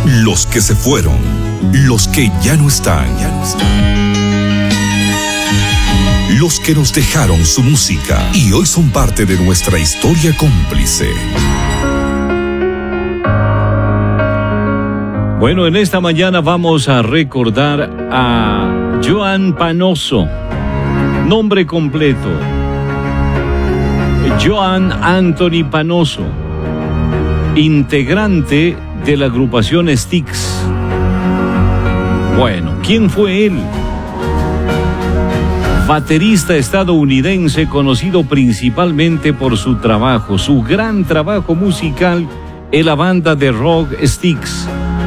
los que se fueron, los que ya no están, los que nos dejaron su música y hoy son parte de nuestra historia cómplice. Bueno, en esta mañana vamos a recordar a Joan Panoso. Nombre completo: Joan Anthony Panoso, integrante de la agrupación Styx. Bueno, ¿quién fue él? Baterista estadounidense conocido principalmente por su trabajo, su gran trabajo musical en la banda de rock Styx.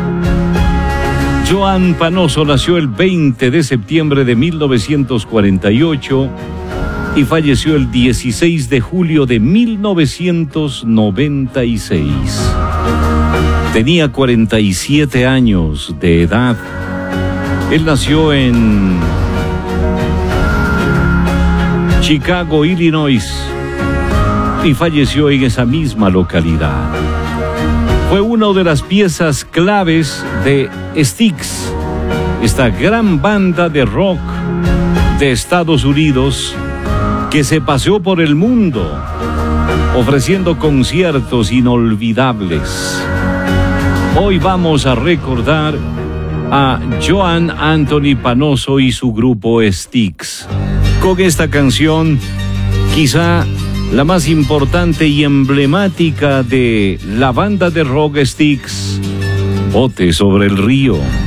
Joan Panoso nació el 20 de septiembre de 1948 y falleció el 16 de julio de 1996. Tenía 47 años de edad. Él nació en Chicago, Illinois, y falleció en esa misma localidad. Fue una de las piezas claves de Styx, esta gran banda de rock de Estados Unidos que se paseó por el mundo ofreciendo conciertos inolvidables. Hoy vamos a recordar a Joan Anthony Panoso y su grupo Styx con esta canción, quizá la más importante y emblemática de la banda de rock Styx, Bote sobre el río.